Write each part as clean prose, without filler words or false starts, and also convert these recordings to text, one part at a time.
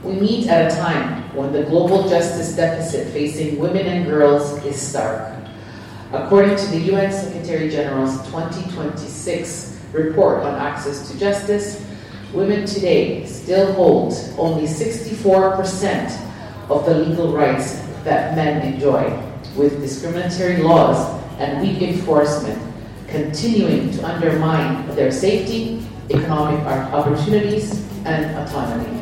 We meet at a time when the global justice deficit facing women and girls is stark. According to the UN Secretary General's 2026 report on access to justice, women today still hold only 64% of the legal rights that men enjoy, with discriminatory laws and weak enforcement continuing to undermine their safety, economic opportunities, and autonomy.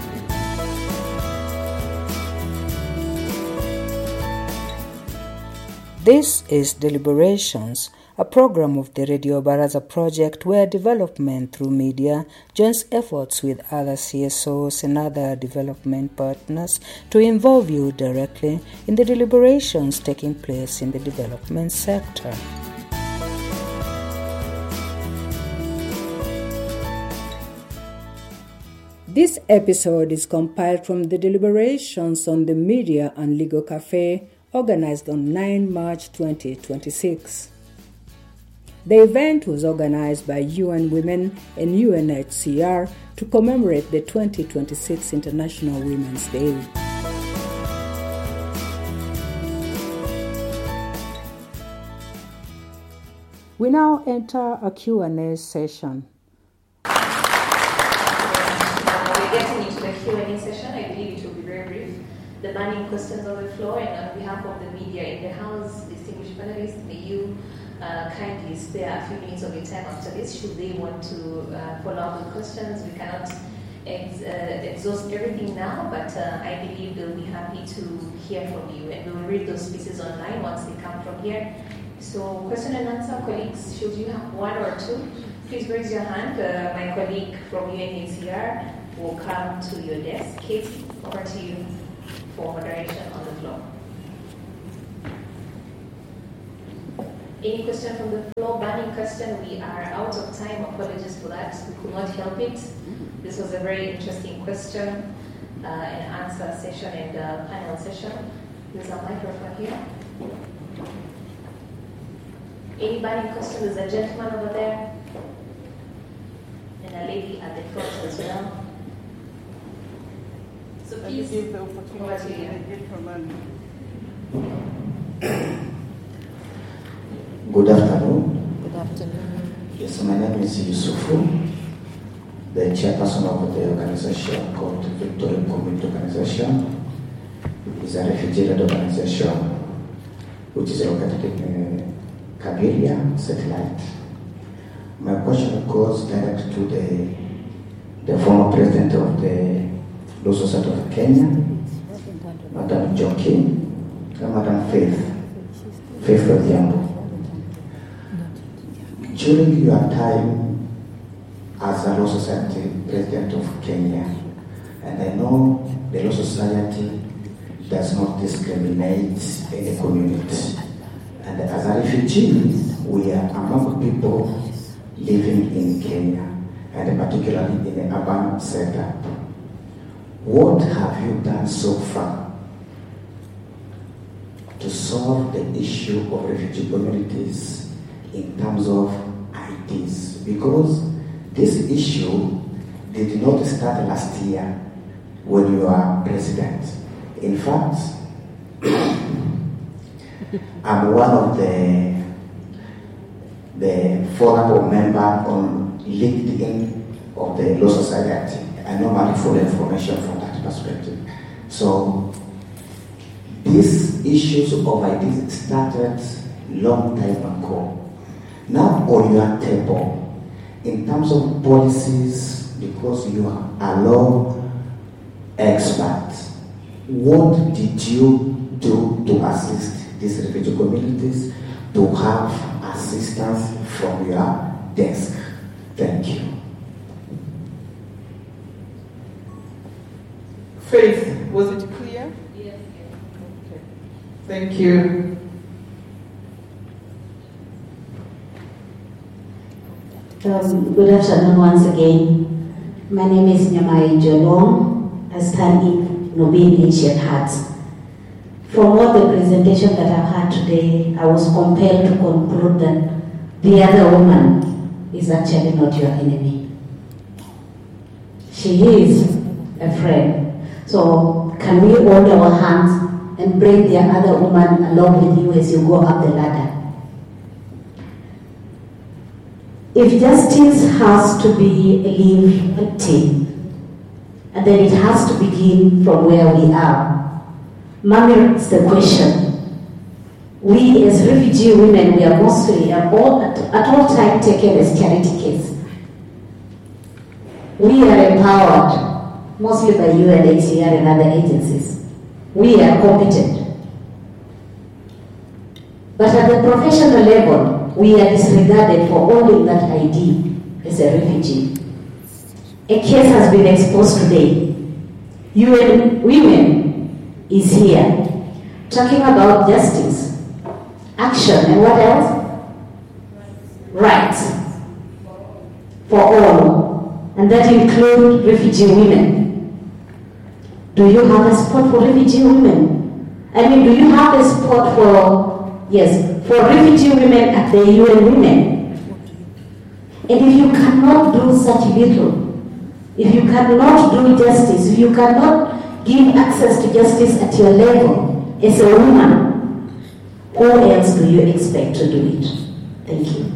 This is Deliberations, a program of the Radio Baraza project where development through media joins efforts with other CSOs and other development partners to involve you directly in the deliberations taking place in the development sector. This episode is compiled from the deliberations on the Media and Legal Cafe organized on 9 March 2026. The event was organized by UN Women and UNHCR to commemorate the 2026 International Women's Day. We now enter a Q&A session. We're getting into the Q&A session. I believe it will be very brief. The burning questions on the floor, and on behalf of the media in the House, distinguished panelists, may you kindly spare a few minutes of your time after this should they want to follow up with questions. We cannot exhaust everything now, but I believe they'll be happy to hear from you, and we will read those pieces online once they come from here. So question and answer, colleagues, should you have one or two, please raise your hand. My colleague from UNHCR will come to your desk. Katie, over to you for moderation on the floor. Any question from the floor? Burning question. We are out of time. Apologies for that. We could not help it. This was a very interesting question and answer session and panel session. There's a microphone here. Any burning question? There's a gentleman over there and a lady at the front as well. So please, give the opportunity to the gentleman. Good afternoon. Good afternoon. Yes, my name is Yusufu, the chairperson of the organization called Victoria Community Organization. It's a refugee-led organization which is located in Kabiria satellite. My question goes direct to the former president of the Law Society of Kenya, Madam Joki, and Madam Faith Odhiambo. During your time as a Law Society President of Kenya, and I know the Law Society does not discriminate any community, and as a refugee, we are among people living in Kenya, and particularly in the urban setup. What have you done so far to solve the issue of refugee communities in terms of IDs? Because this issue did not start last year when you were president. In fact, I'm one of the forum member on LinkedIn of the Law Society. I normally follow information from that perspective. So these issues of IDs started long time ago. Now on your table, in terms of policies, because you are law experts, what did you do to assist these refugee communities to have assistance from your desk? Thank you. Faith, was it clear? Yes. Okay. Thank you. Good afternoon once again. My name is Nyamai Jolong. I stand in Nobin Ancient Hearts. From what the presentation that I've had today, I was compelled to conclude that the other woman is actually not your enemy. She is a friend. So can we hold our hands and bring the other woman along with you as you go up the ladder? If justice has to be a team, and then it has to begin from where we are, Mami, it's the question. We as refugee women, we are mostly at all times taken as charity case. We are empowered, mostly by UNHCR and other agencies. We are competent. But at the professional level, we are disregarded for holding that ID as a refugee. A case has been exposed today. UN Women is here talking about justice, action, and what else? Rights for all, and that includes refugee women. Do you have a spot for refugee women? I mean, do you have a spot for refugee women at the UN Women? And if you cannot do such little, if you cannot do justice, if you cannot give access to justice at your level as a woman, who else do you expect to do it? Thank you.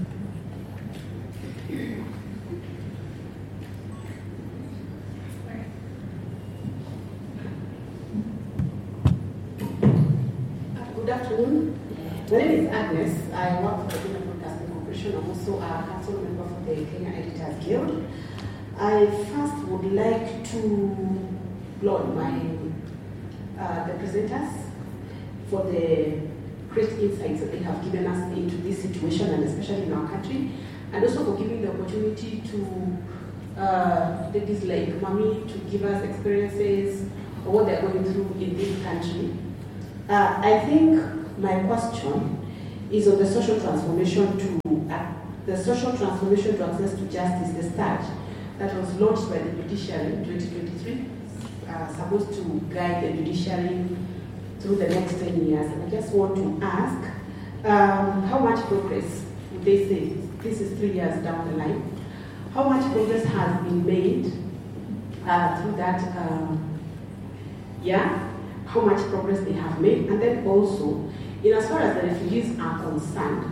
Good afternoon. My name is Agnes. I work for the Kenya Broadcasting Corporation. I'm also a council member for the Kenya Editors Guild. I first would like to applaud the presenters for the great insights that they have given us into this situation, and especially in our country, and also for giving the opportunity to ladies like Mami to give us experiences or what they're going through in this country. I think my question is on the social transformation to access to justice, the START, that was launched by the judiciary in 2023, supposed to guide the judiciary through the next 10 years. And I just want to ask, how much progress would they say? This is 3 years down the line. How much progress has been made through that year? How much progress they have made? And then also, in as far as the refugees are concerned,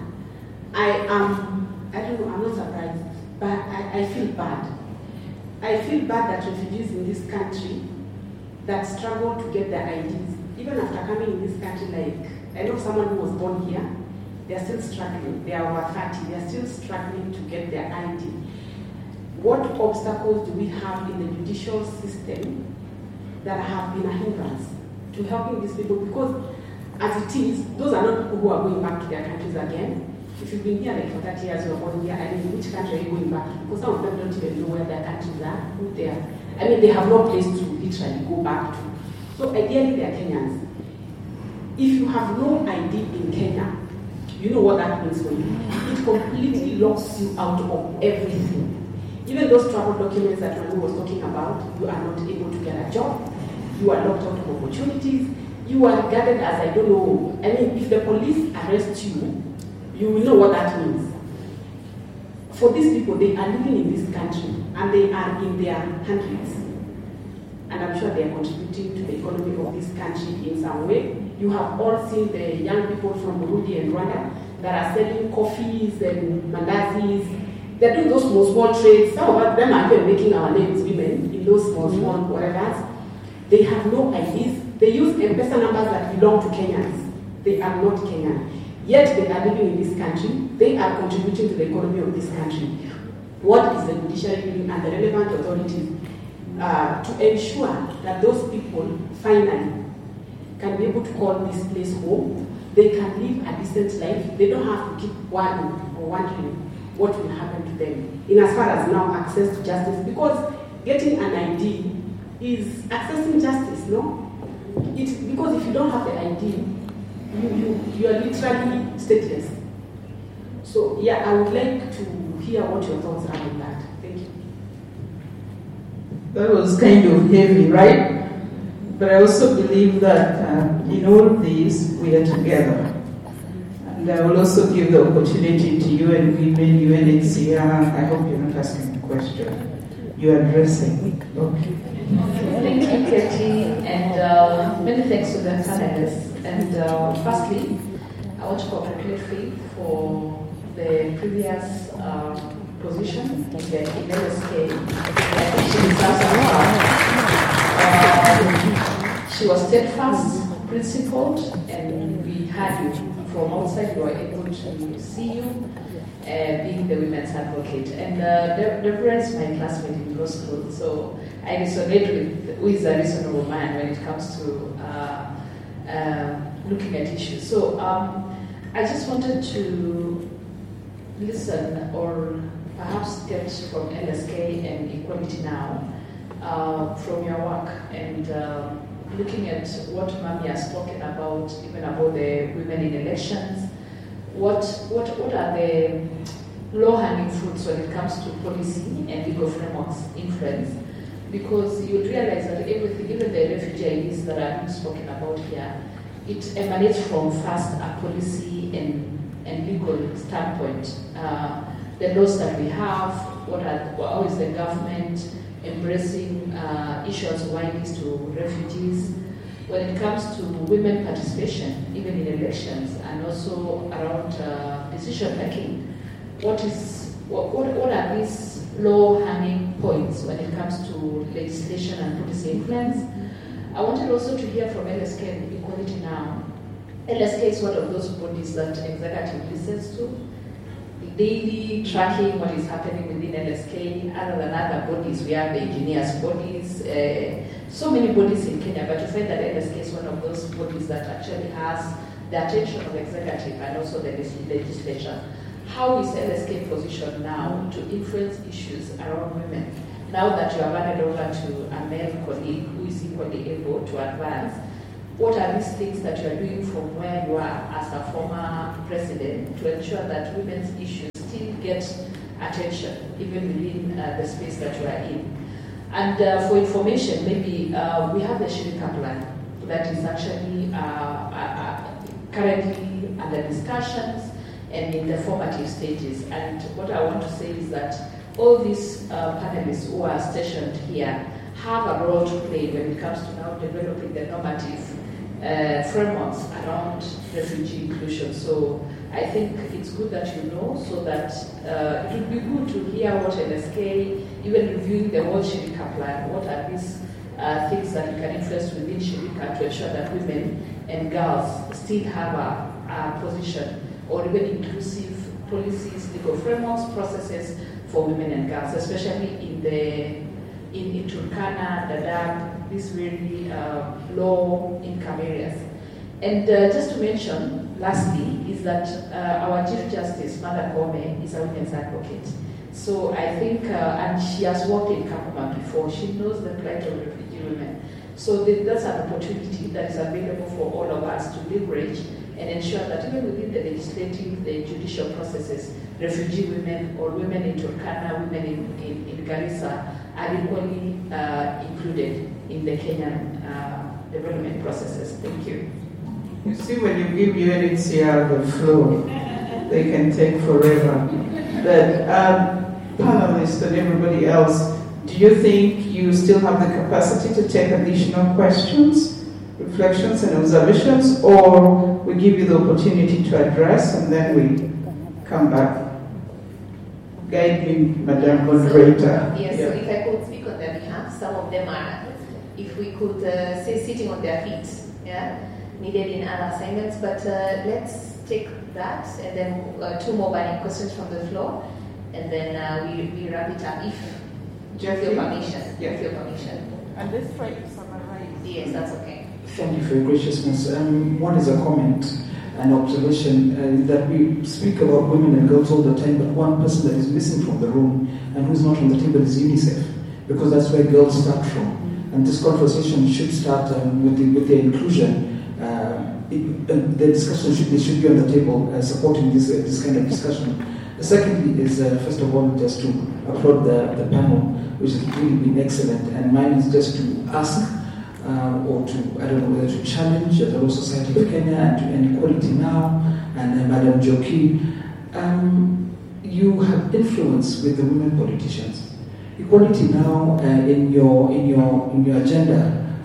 I'm not surprised, but I feel bad. I feel bad that refugees in this country that struggle to get their IDs, even after coming in this country, like, I know someone who was born here, they're still struggling. They are over 30, they're still struggling to get their ID. What obstacles do we have in the judicial system that have been a hindrance to helping these people? Because as it is, those are not people who are going back to their countries again. If you've been here like for 30 years, you're born here, I mean, which country are you going back to? Because some of them don't even know where their countries are, who they are. I mean, they have no place to literally go back to. So ideally, they are Kenyans. If you have no ID in Kenya, you know what that means for you. It completely locks you out of everything. Even those travel documents that Manu was talking about, you are not able to get a job. You are locked out of opportunities. You are regarded as, I don't know, I mean, if the police arrest you, you will know what that means. For these people, they are living in this country and they are in their hundreds. And I'm sure they are contributing to the economy of this country in some way. You have all seen the young people from Burundi and Rwanda that are selling coffees and mandazis. They're doing those small trades. Some of them are even making our names women in those small whatever. They have no IDs. They use M-Pesa numbers that belong to Kenyans. They are not Kenyan. Yet they are living in this country. They are contributing to the economy of this country. What is the judiciary doing and the relevant authorities to ensure that those people finally can be able to call this place home? They can live a decent life. They don't have to keep worrying or wondering what will happen to them in as far as now access to justice. Because getting an ID is accessing justice, no? It's because if you don't have the ID, you are literally stateless. So yeah, I would like to hear what your thoughts are on that. Thank you. That was kind of heavy, right? But I also believe that in all this, we are together. And I will also give the opportunity to UN Women, UNHCR. I hope you're not asking a question. You're addressing. Okay. Thank you. many thanks to the panelists. And firstly, I want to congratulate Faith for the previous position in LSK. I think she deserves an award. She was steadfast, principled, and we had you from outside. We were able to see you being the women's advocate. And Deborah is my classmate in law school, so I resonate with who is a reasonable man when it comes to looking at issues. So I just wanted to listen or perhaps get from LSK and Equality Now from your work and looking at what Mami has spoken about, even about the women in elections. What are the low-hanging fruits when it comes to policy and legal frameworks influence? Because you realize that everything, even the refugee IDs that are being spoken about here, it emanates from first a policy and legal standpoint. The laws that we have, how is the government embracing issues of IDs to refugees? When it comes to women participation, even in elections, and also around decision making, what are these low-hanging points when it comes to legislation and policy influence? I wanted also to hear from LSK and Equality Now. LSK is one of those bodies that executive listens to, daily tracking what is happening within LSK. Other than other bodies, we have the engineers' bodies, so many bodies in Kenya, but you find that LSK is one of those bodies that actually has the attention of executive and also the legislature. How is LSK positioned now to influence issues around women? Now that you have handed over to a male colleague who is equally able to advance, what are these things that you are doing from where you are as a former president to ensure that women's issues still get attention, even within the space that you are in? And for information, maybe we have the Shirika plan that is actually currently under discussions and in the formative stages. And what I want to say is that all these panelists who are stationed here have a role to play when it comes to now developing the normative frameworks around refugee inclusion. So I think it's good that you know, so that it would be good to hear what LSK, even reviewing the whole Shirika plan, what are these things that you can influence within Shirika to ensure that women and girls still have a position, or even inclusive policies, legal frameworks, processes for women and girls, especially in Turkana, Dadaab, these really low-income areas. And just to mention, lastly, is that our Chief Justice, Martha Koome, is a women's advocate. So I think, and she has worked in Kakuma before, she knows the plight of refugee women. So that's an opportunity that is available for all of us to leverage and ensure that even within the legislative, the judicial processes, refugee women or women in Turkana, women in Garissa are equally included in the Kenyan development processes. Thank you. You see, when you give UNHCR the floor, they can take forever. But panelists and everybody else, do you think you still have the capacity to take additional questions, reflections and observations, or we give you the opportunity to address and then we come back? Guide me, Madam Moderator. Yes, so if I could speak on their behalf, some of them are, if we could say, sitting on their feet, needed in other assignments, but let's take that and then two more burning questions from the floor, and then we wrap it up if with your permission. Yeah. With your permission. And let's try to summarize. Yes, that's okay. Thank you for your graciousness. One is a comment, an observation that we speak about women and girls all the time, but one person that is missing from the room and who's not on the table is UNICEF, because that's where girls start from. And this conversation should start with the inclusion. The discussion should be on the table, supporting this kind of discussion. Secondly is, first of all, just to applaud the panel, which has really been excellent. And mine is just to ask, or to, I don't know whether to challenge the Law Society of Kenya and Equality Now, and Madam Njoki. You have influence with the women politicians. Equality Now, in your agenda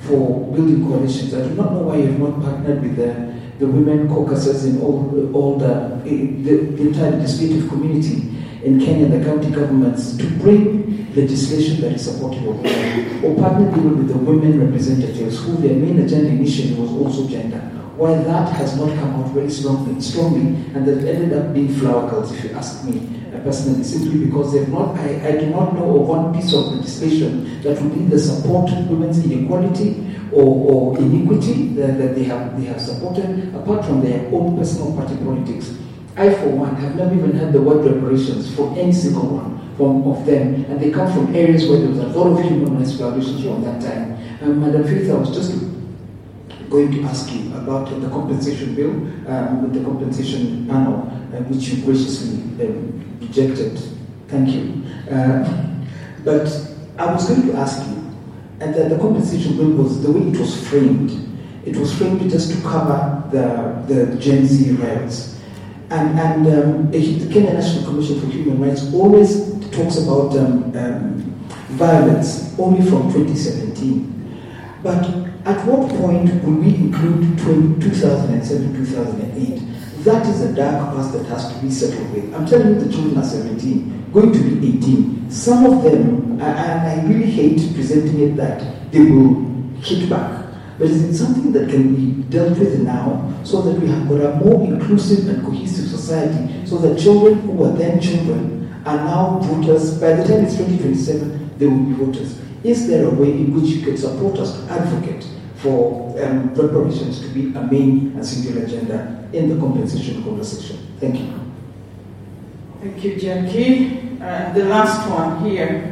for building coalitions. I do not know why you have not partnered with the women caucuses in all the entire legislative community in Kenya, the county governments, to bring legislation that is supportive of women, or partnered even with the women representatives who their main agenda initially was also gender. Why that has not come out very strongly, and that ended up being flower girls, if you ask me personally, simply because they've not. I do not know of one piece of legislation that would either support women's inequality or iniquity that they have supported, apart from their own personal party politics. I, for one, have never even heard the word reparations from any single one of them, and they come from areas where there was a lot of human rights violations from that time. Madam Faith, I was just going to ask you about the compensation bill with the compensation panel, which you graciously rejected. Thank you. But I was going to ask you, and the compensation bill was the way it was framed. It was framed just to cover the Gen Z riots. And the Kenya National Commission for Human Rights always talks about violence only from 2017. But at what point will we include 2007-2008? That is a dark past that has to be settled with. I'm telling you, the children are 17, going to be 18. Some of them, and I really hate presenting it that they will hit back. But is it something that can be dealt with now so that we have got a more inclusive and cohesive society, so that children who were then children are now voters? By the time it's 2027, they will be voters. Is there a way in which you can support us to advocate for reparations to be a main and singular agenda in the compensation conversation? Thank you. Thank you, Jackie. The last one here.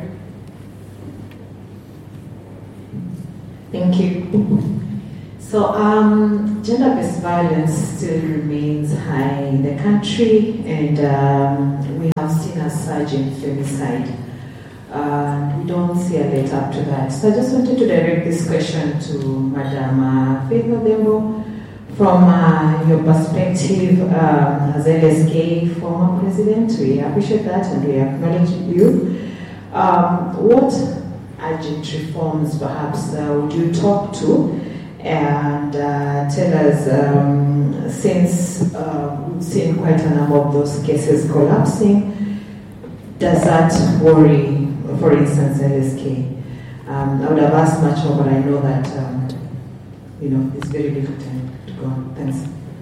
Thank you. So, gender-based violence still remains high in the country, and we have seen a surge in femicide. We don't see a let up to that. So I just wanted to direct this question to Madam Faith Odembo. From your perspective as LSK former president, we appreciate that and we acknowledge you. What urgent reforms perhaps would you talk to and tell us, since we've seen quite a number of those cases collapsing, does that worry, for instance, LSK? I would have asked much more, but I know that it's very little time to go on. Thanks.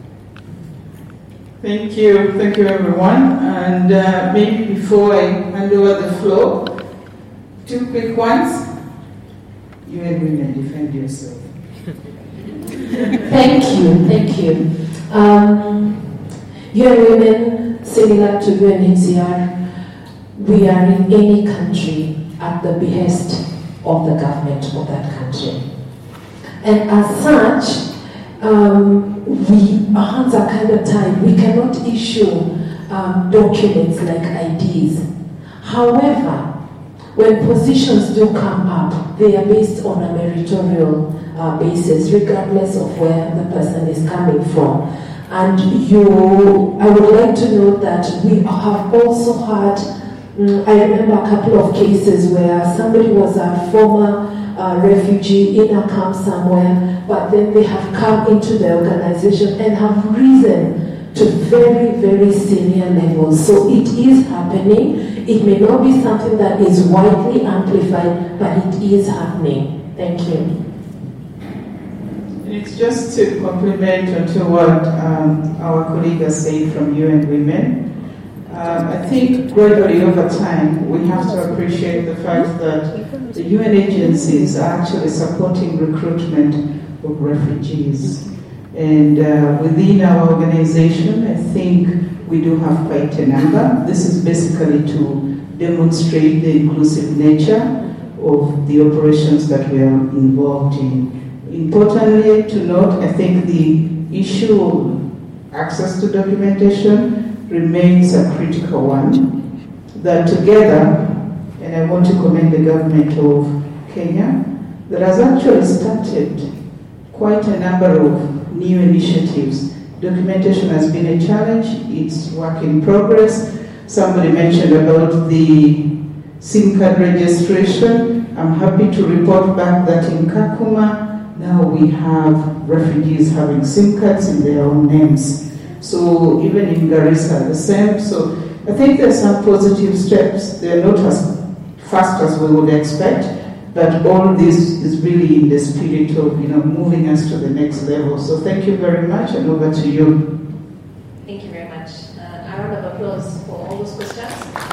Thank you everyone. And maybe before I hand over the floor, two quick ones. You and women, defend yourself. Thank you. UN Women, similar to UNHCR, we are in any country at the behest of the government of that country. And as such, our hands are kind of tied. We cannot issue documents like IDs. However, when positions do come up, they are based on a meritorial basis, regardless of where the person is coming from. And I would like to note that we have also had, I remember a couple of cases where somebody was a former refugee in a camp somewhere, but then they have come into the organization and have risen to very, very senior levels. So it is happening. It may not be something that is widely amplified, but it is happening. Thank you. It's just to complement onto what our colleague has said from UN Women. I think gradually over time we have to appreciate the fact that the UN agencies are actually supporting recruitment of refugees. And within our organization, I think we do have quite a number. This is basically to demonstrate the inclusive nature of the operations that we are involved in. Importantly to note, I think the issue of access to documentation remains a critical one. That together, and I want to commend the government of Kenya, that has actually started quite a number of new initiatives. Documentation has been a challenge, it's work in progress. Somebody mentioned about the SIM card registration. I'm happy to report back that in Kakuma, now we have refugees having SIM cards in their own names. So even in Garissa, the same. So I think there's some positive steps. They're not as fast as we would expect, but all this is really in the spirit of moving us to the next level. So thank you very much, and over to you. Thank you very much. A round of applause for all those questions.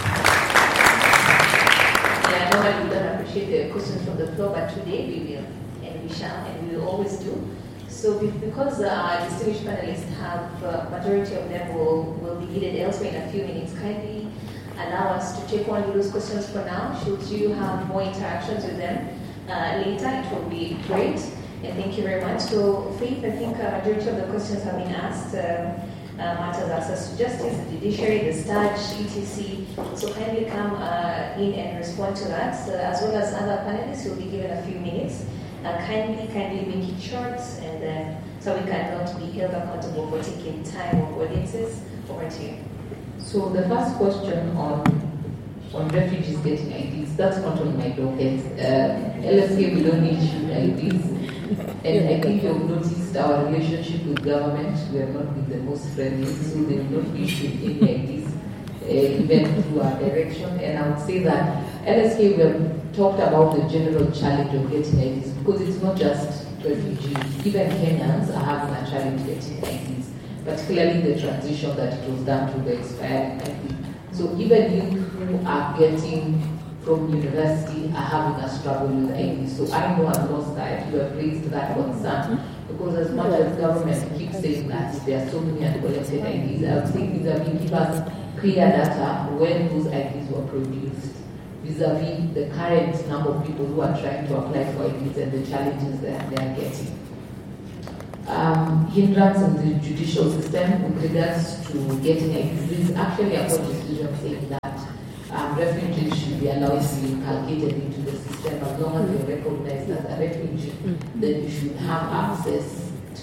Yeah, normally we don't appreciate the questions from the floor, but today we will, and we shall, and we will always do. So because our distinguished panelists have, majority of them will be needed elsewhere in a few minutes, kindly allow us to take only those questions for now. Should you have more interactions with them later, it will be great. And thank you very much. So, Faith, I think a majority of the questions have been asked. Matters access to justice, the judiciary, the STAJ, etc. So kindly come in and respond to that, as well as other panelists. You'll be given a few minutes. Kindly make it short, and so we cannot be held accountable for taking time of audiences. Over to you. So the first question on refugees getting IDs, that's not on my docket. LSK, we don't issue IDs. And I think you've noticed our relationship with government, we have not been the most friendly, so they will not issue any IDs, even through our direction. And I would say that LSK, we have talked about the general challenge of getting IDs, because it's not just refugees, even Kenyans are having a challenge getting IDs, particularly the transition that it was done to the expired ID. So even youth who are getting from university are having a struggle with IDs. So I know on your side you have raised that concern, because as much as government keeps saying that there are so many uncollected IDs, I would say vis-a-vis give us clear data when those IDs were produced, vis-a-vis the current number of people who are trying to apply for IDs and the challenges that they are getting. Hindrance in the judicial system with regards to getting IDs. There is actually a court decision saying that refugees should be allowed to be inculcated into the system as long as you're recognized as a refugee. Then you should have access to,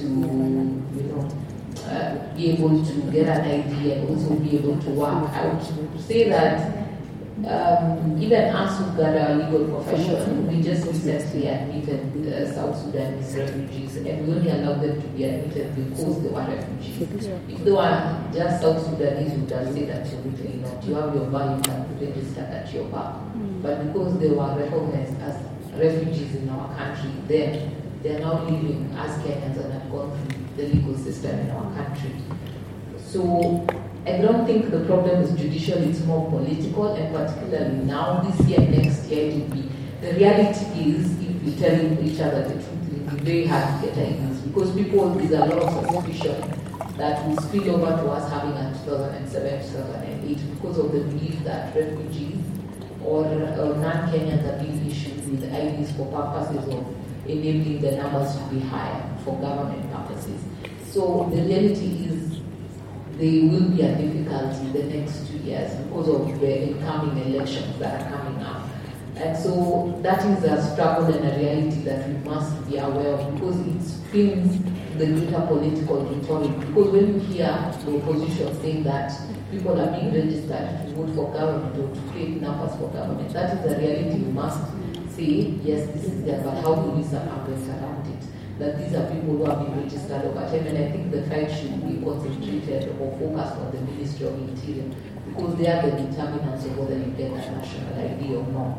be able to get an ID and also be able to work. I would say that even us who got our legal profession, we just recently admitted South Sudanese refugees, and we only allowed them to be admitted because they were refugees. If they were just South Sudanese, we would have said absolutely not. You have your bar, you can register at your bar. But because they were recognized as refugees in our country, then they are now living as Kenyans and have gone through the legal system in our country. So I don't think the problem is judicial, it's more political, and particularly now, this year, next year, it will be. The reality is, if we tell each other the truth, it will be very hard to get IDs, because there's a lot of suspicion that will spill over to us having a 2007, 2008, because of the belief that refugees or non-Kenyans are being issued with IDs for purposes of enabling the numbers to be higher for government purposes. So the reality is, there will be a difficulty the next 2 years because of the incoming elections that are coming up. And so that is a struggle and a reality that we must be aware of, because it spins the greater political rhetoric. Because when you hear the opposition saying that people are being registered to vote for government or to create numbers for government, that is a reality. We must say, yes, this is there, but how do we circumvent around it? That these are people who have been registered over time, and I think the fight should be concentrated or focused on the Ministry of Interior, because they are the determinants of whether you get a national ID or not.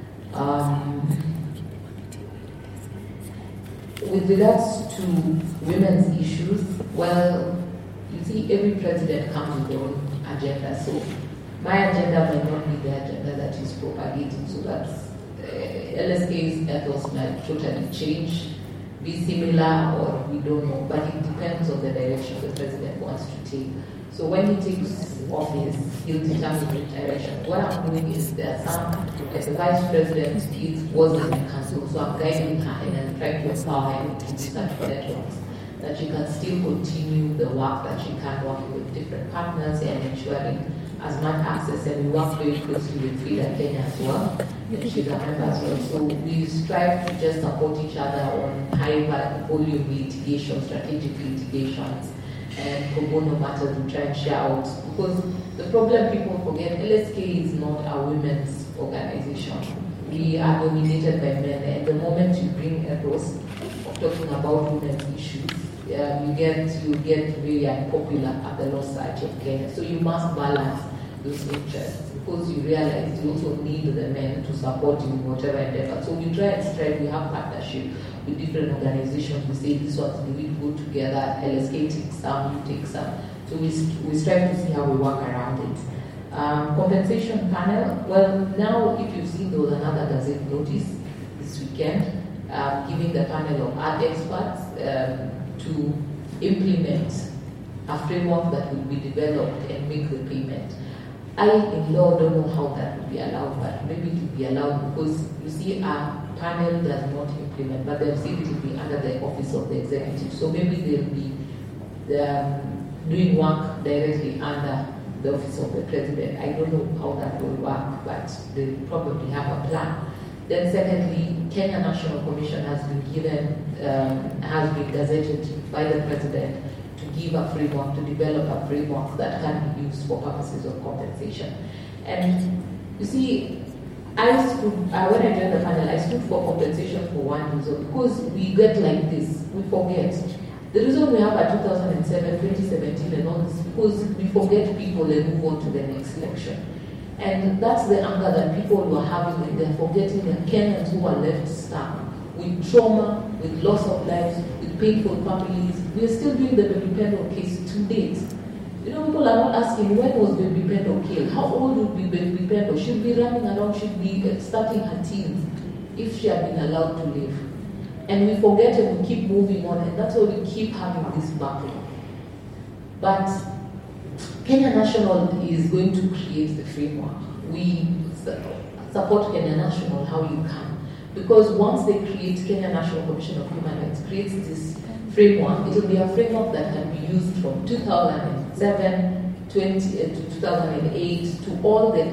With regards to women's issues, well, you see, every president comes with their own agenda. So my agenda might not be the agenda that is propagating. So that's LSK's ethos might totally change, be similar, or we don't know, but it depends on the direction the president wants to take. So when he takes office, he'll determine the direction. What I'm doing is there are some, as the vice president wasn't in council, so I'm guiding her and I'm trying to empower her to do such networks, that she can still continue the work that she can, working with different partners and ensuring as much access, and we work very closely with Frida Kenya as well, and she's a member as well. So we strive to just support each other on high volume litigation, strategic litigations, and pro bono matters we try and share out. Because the problem people forget, LSK is not a women's organization. We are dominated by men, and the moment you bring ethos, of talking about women's issues, you get really unpopular at the Law Society of Kenya. So you must balance those interests, because you realize you also need the men to support you in whatever endeavor. So we try and strive. We have partnership with different organizations. We say this ones do we go together. LSK takes some, you take some. So we strive to see how we work around it. Compensation panel. Well, now if you've seen, there was another Gazette notice this weekend giving the panel of art experts to implement a framework that will be developed and make the payment. I, in law, don't know how that will be allowed, but maybe it will be allowed because you see a panel does not implement, but they've said it will be under the office of the executive. So maybe they'll be doing work directly under the office of the president. I don't know how that will work, but they probably have a plan. Then secondly, Kenya National Commission has been gazetted by the president to give a framework, to develop a framework that can be used for purposes of compensation. And you see, when I joined the panel, I stood for compensation for one reason, because we get like this, we forget. The reason we have a 2017 and all this, because we forget people and move on to the next election. And that's the anger that people were having, and they're forgetting the Kenyans who are left stuck with trauma, with loss of lives, with painful families. We are still doing the Baby Pendo case to date. You know, people are not asking, when was Baby Pendo killed? How old would be Baby Pendo? She'd be running around, she'd be starting her teens if she had been allowed to live. And we forget and we keep moving on, and that's why we keep having this battle. But Kenya National is going to create the framework. We support Kenya National how you can. Because once they create, Kenya National Commission of Human Rights creates this framework, it will be a framework that can be used from 2007 to 2008 to all the